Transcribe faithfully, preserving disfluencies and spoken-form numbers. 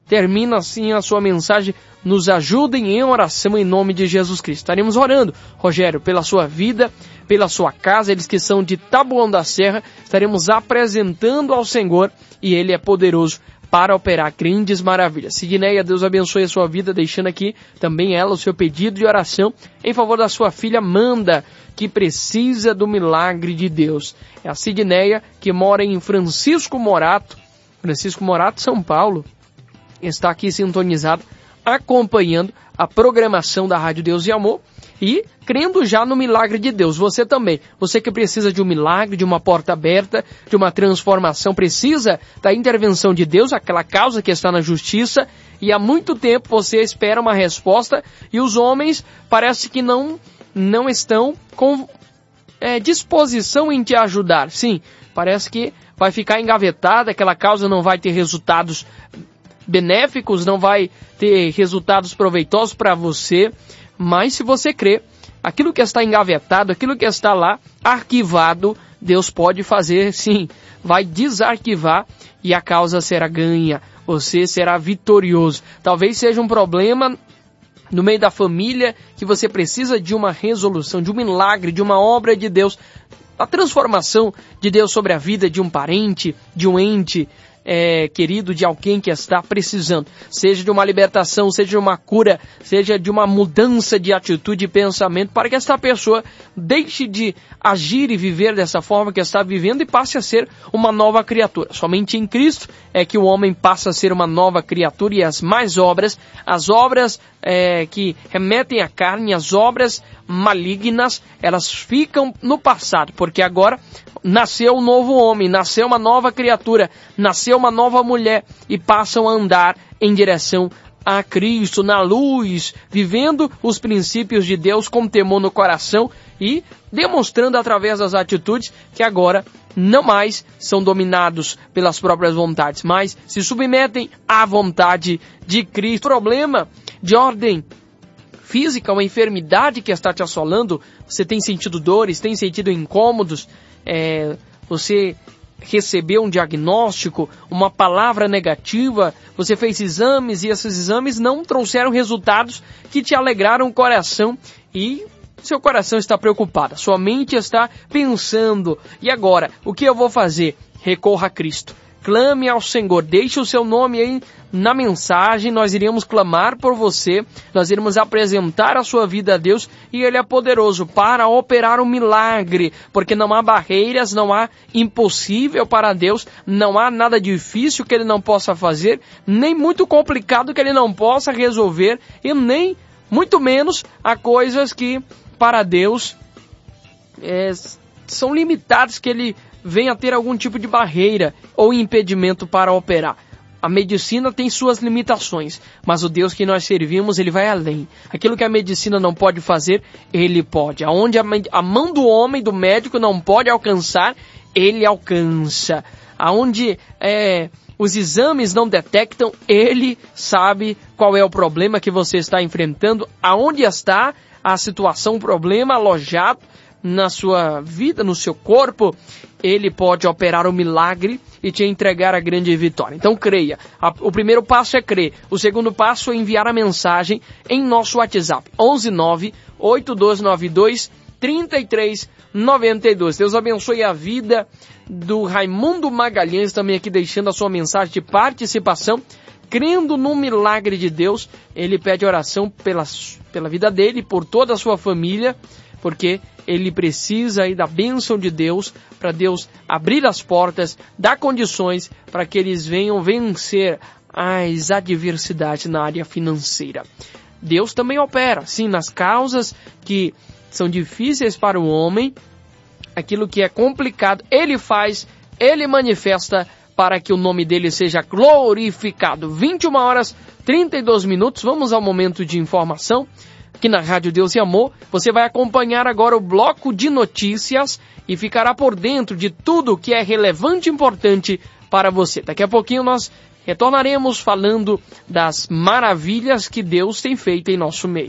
termina assim a sua mensagem: nos ajudem em oração em nome de Jesus Cristo. Estaremos orando, Rogério, pela sua vida, pela sua casa, eles que são de Taboão da Serra, estaremos apresentando ao Senhor e Ele é poderoso para operar grandes maravilhas. Sidneia, Deus abençoe a sua vida, deixando aqui também ela o seu pedido de oração em favor da sua filha Amanda, que precisa do milagre de Deus. É a Sidneia, que mora em Francisco Morato, Francisco Morato, São Paulo, está aqui sintonizado, acompanhando a programação da Rádio Deus e Amor e crendo já no milagre de Deus. Você também, você que precisa de um milagre, de uma porta aberta, de uma transformação, precisa da intervenção de Deus, aquela causa que está na justiça, e há muito tempo você espera uma resposta e os homens parece que não, não estão com é, disposição em te ajudar. Sim, parece que vai ficar engavetada, aquela causa não vai ter resultados benéficos, não vai ter resultados proveitosos para você, mas se você crê, aquilo que está engavetado, aquilo que está lá arquivado, Deus pode fazer, sim, vai desarquivar e a causa será ganha, você será vitorioso. Talvez seja um problema no meio da família que você precisa de uma resolução, de um milagre, de uma obra de Deus, a transformação de Deus sobre a vida de um parente, de um ente É, querido, de alguém que está precisando, seja de uma libertação, seja de uma cura, seja de uma mudança de atitude e pensamento, para que esta pessoa deixe de agir e viver dessa forma que está vivendo e passe a ser uma nova criatura. Somente em Cristo é que o homem passa a ser uma nova criatura, e as mais obras, as obras é, que remetem à carne, as obras malignas, elas ficam no passado, porque agora nasceu um novo homem, nasceu uma nova criatura, nasceu uma nova mulher e passam a andar em direção a Cristo, na luz, vivendo os princípios de Deus com temor no coração e demonstrando através das atitudes que agora não mais são dominados pelas próprias vontades, mas se submetem à vontade de Cristo. Problema de ordem física, uma enfermidade que está te assolando, você tem sentido dores, tem sentido incômodos, é, você recebeu um diagnóstico, uma palavra negativa, você fez exames e esses exames não trouxeram resultados que te alegraram o coração e seu coração está preocupado, sua mente está pensando, e agora, o que eu vou fazer? Recorra a Cristo. Clame ao Senhor, deixe o seu nome aí na mensagem, nós iremos clamar por você, nós iremos apresentar a sua vida a Deus e Ele é poderoso para operar um milagre, porque não há barreiras, não há impossível para Deus, não há nada difícil que Ele não possa fazer, nem muito complicado que Ele não possa resolver e nem muito menos há coisas que para Deus é, são limitadas, que Ele venha a ter algum tipo de barreira ou impedimento para operar. A medicina tem suas limitações, mas o Deus que nós servimos, Ele vai além. Aquilo que a medicina não pode fazer, Ele pode. Aonde a, a mão do homem, do médico, não pode alcançar, Ele alcança. Aonde é, os exames não detectam, Ele sabe qual é o problema que você está enfrentando, aonde está a situação, o problema alojado na sua vida, no seu corpo, Ele pode operar o milagre e te entregar a grande vitória. Então creia. O primeiro passo é crer. O segundo passo é enviar a mensagem em nosso WhatsApp. onze nove oito dois nove dois três três nove dois. Deus abençoe a vida do Raimundo Magalhães, também aqui deixando a sua mensagem de participação. Crendo no milagre de Deus, ele pede oração pela, pela vida dele, por toda a sua família, porque ele precisa aí da bênção de Deus, para Deus abrir as portas, dar condições para que eles venham vencer as adversidades na área financeira. Deus também opera, sim, nas causas que são difíceis para o homem, aquilo que é complicado, Ele faz, Ele manifesta para que o nome dele seja glorificado. vinte e uma horas e trinta e dois minutos, vamos ao momento de informação. Aqui na Rádio Deus e Amor, você vai acompanhar agora o bloco de notícias e ficará por dentro de tudo que é relevante e importante para você. Daqui a pouquinho nós retornaremos falando das maravilhas que Deus tem feito em nosso meio.